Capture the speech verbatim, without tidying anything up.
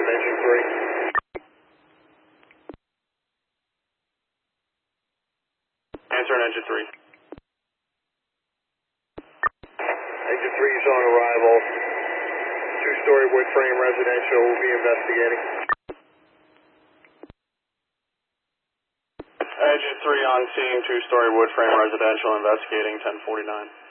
engine three. Answer on engine three. Engine three is on arrival. Two-story wood frame residential. We'll be investigating. Engine three on scene. Two-story wood frame residential. Investigating ten forty-nine.